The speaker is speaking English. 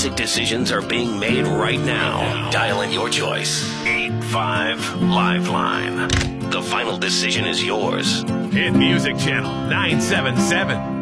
basic decisions are being made right now. Dial in your choice. 85 Lifeline. The final decision is yours. Hit Music Channel 977.